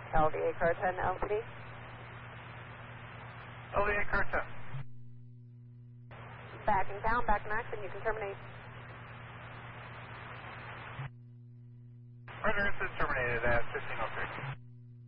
LDA car 10 LCD. LDA car 10. Back in town, back in action, you can terminate. Roger, this is terminated at 1503.